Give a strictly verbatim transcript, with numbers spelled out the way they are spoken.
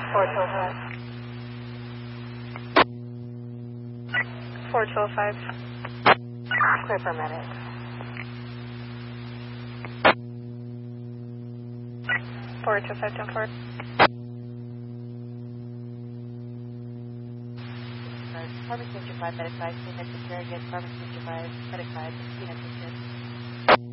four two five. four two five. Clear for medics. four two five ten four. Department fifty-five, medic five, Phoenix, Surrogate, Department fifty-five, medic five, Phoenix,